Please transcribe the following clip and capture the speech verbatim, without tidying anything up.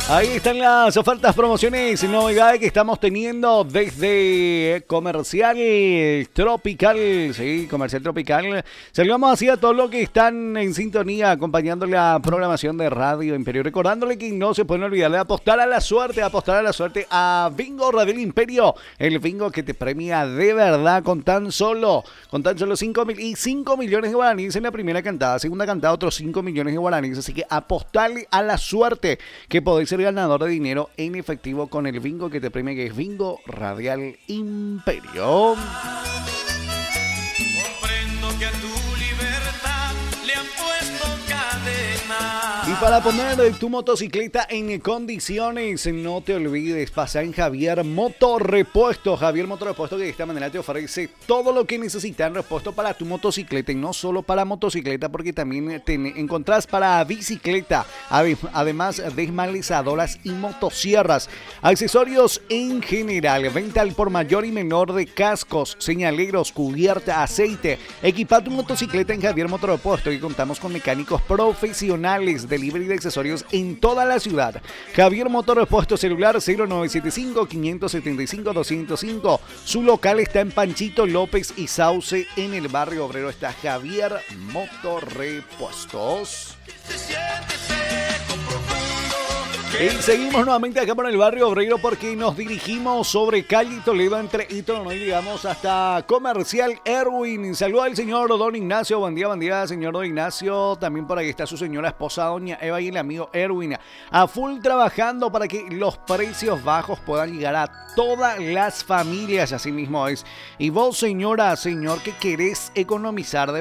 Ahí están las ofertas, promociones y novedades que estamos teniendo desde Comercial Tropical. Sí, Comercial Tropical. Saludamos así a todos los que están en sintonía acompañando la programación de Radio Imperio. Recordándole que no se pueden olvidar de apostar a la suerte, apostar a la suerte a Bingo Radial Imperio. El bingo que te premia de verdad con tan solo, con tan solo cinco mil y cinco millones de guaraníes en la primera cantada. Segunda cantada, otros cinco millones de guaraníes. Así que apostarle a la suerte que podéis ser ganador de dinero en efectivo con el bingo que te premia, que es Bingo Radial Imperio. Comprendo que a tu libertad le han puesto cadena. Y para poner tu motocicleta en condiciones, no te olvides, pasa en Javier Motorrepuesto. Javier Motorrepuesto, que de esta manera te ofrece todo lo que necesitas en repuesto para tu motocicleta, y no solo para motocicleta, porque también te encontrás para bicicleta, además desmalizadoras y motosierras, accesorios en general, venta al por mayor y menor de cascos, señaleros, cubierta, aceite. Equipa tu motocicleta en Javier Motorrepuesto, y contamos con mecánicos profesionales, delivery de accesorios en toda la ciudad. Javier Motorrepuesto, celular cero nueve siete cinco, cinco siete cinco, dos cero cinco. Su local está en Panchito López y Sauce, en el barrio obrero está Javier Motorrepuestos. Y seguimos nuevamente acá por el barrio obrero, porque nos dirigimos sobre calle Toledo entre Itono y llegamos hasta Comercial Erwin. Saluda al señor Don Ignacio. Buen día, buen día, señor Don Ignacio. También por ahí está su señora esposa, doña Eva, y el amigo Erwin, a full trabajando para que los precios bajos puedan llegar a todas las familias. Así mismo es. Y vos, señora, señor, que querés economizar de